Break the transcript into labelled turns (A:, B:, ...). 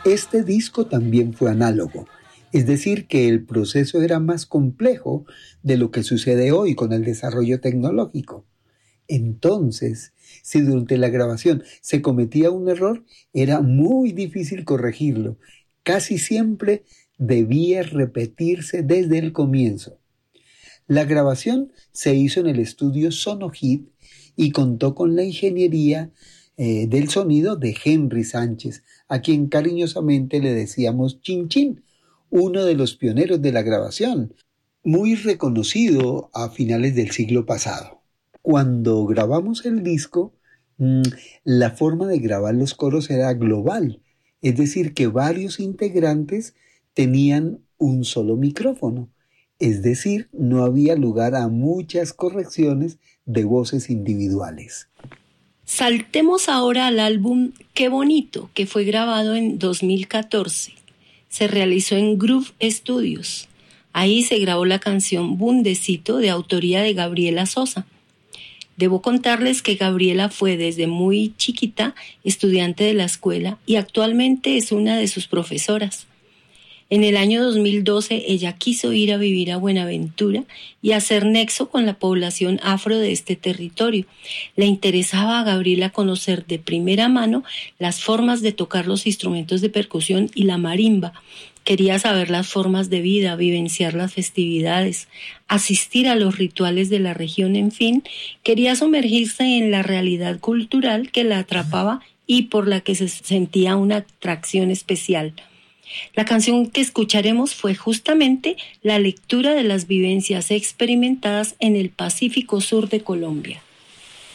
A: Este disco también fue análogo, es decir, que el proceso era más complejo de lo que sucede hoy con el desarrollo tecnológico. Entonces, si durante la grabación se cometía un error, era muy difícil corregirlo. Casi siempre debía repetirse desde el comienzo. La grabación se hizo en el estudio Sonohit y contó con la ingeniería del sonido de Henry Sánchez, a quien cariñosamente le decíamos Chin Chin, uno de los pioneros de la grabación, muy reconocido a finales del siglo pasado. Cuando grabamos el disco, la forma de grabar los coros era global, es decir, que varios integrantes tenían un solo micrófono, es decir, no había lugar a muchas correcciones de voces individuales.
B: Saltemos ahora al álbum Qué Bonito, que fue grabado en 2014. Se realizó en Groove Studios. Ahí se grabó la canción Bundesito, de autoría de Gabriela Sosa. Debo contarles que Gabriela fue desde muy chiquita estudiante de la escuela y actualmente es una de sus profesoras. En el año 2012 ella quiso ir a vivir a Buenaventura y hacer nexo con la población afro de este territorio. Le interesaba a Gabriela conocer de primera mano las formas de tocar los instrumentos de percusión y la marimba. Quería saber las formas de vida, vivenciar las festividades, asistir a los rituales de la región, en fin, quería sumergirse en la realidad cultural que la atrapaba y por la que se sentía una atracción especial. La canción que escucharemos fue justamente la lectura de las vivencias experimentadas en el Pacífico Sur de Colombia.